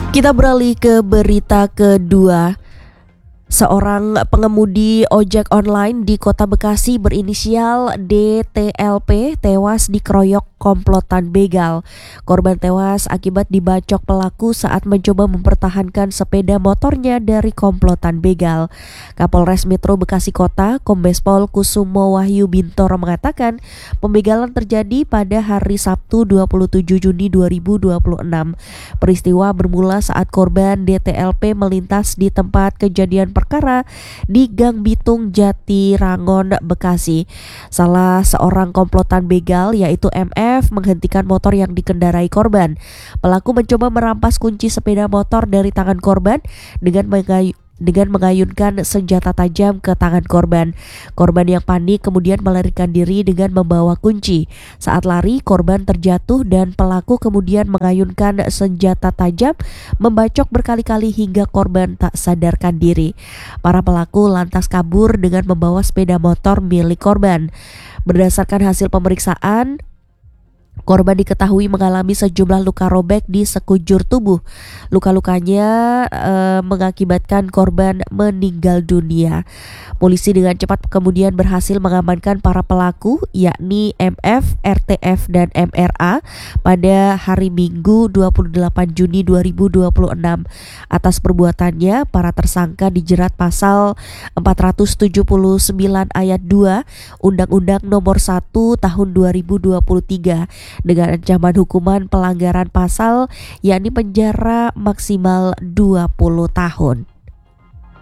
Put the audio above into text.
Kita beralih ke berita kedua. Seorang pengemudi ojek online di Kota Bekasi berinisial DTLP tewas dikeroyok komplotan begal. Korban tewas akibat dibacok pelaku saat mencoba mempertahankan sepeda motornya dari komplotan begal. Kapolres Metro Bekasi Kota, Kombes Pol Kusumo Wahyu Bintoro mengatakan pembegalan terjadi pada hari Sabtu 27 Juni 2026. Peristiwa bermula saat korban DTLP melintas di tempat kejadian perkara di Gang Bitung Jatirangon, Bekasi. Salah seorang komplotan begal yaitu MF menghentikan motor yang dikendarai korban. Pelaku mencoba merampas kunci sepeda motor dari tangan korban dengan mengayunkan senjata tajam ke tangan korban. Korban yang panik kemudian melarikan diri dengan membawa kunci. Saat lari, korban terjatuh dan pelaku kemudian mengayunkan senjata tajam membacok berkali-kali hingga korban tak sadarkan diri. Para pelaku lantas kabur dengan membawa sepeda motor milik korban. Berdasarkan hasil pemeriksaan, korban diketahui mengalami sejumlah luka robek di sekujur tubuh. Luka-lukanya mengakibatkan korban meninggal dunia. Polisi dengan cepat kemudian berhasil mengamankan para pelaku yakni MF, RTF, dan MRA pada hari Minggu 28 Juni 2026. Atas perbuatannya, para tersangka dijerat pasal 479 ayat 2 Undang-Undang Nomor 1 Tahun 2023 dengan ancaman hukuman pelanggaran pasal yakni penjara maksimal 20 tahun.